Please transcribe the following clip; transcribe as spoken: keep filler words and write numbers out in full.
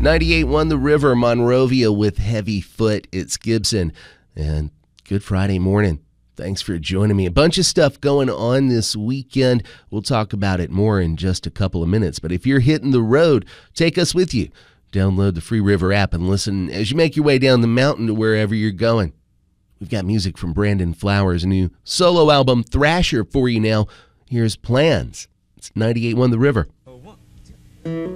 ninety-eight point one The River, Monrovia with Heavy Foot. It's Gibson. And good Friday morning. Thanks for joining me. A bunch of stuff going on this weekend. We'll talk about it more in just a couple of minutes. But if you're hitting the road, take us with you. Download the Free River app and listen as you make your way down the mountain to wherever you're going. We've got music from Brandon Flowers' new solo album, Thrasher, for you now. Here's Plans. It's ninety-eight point one The River.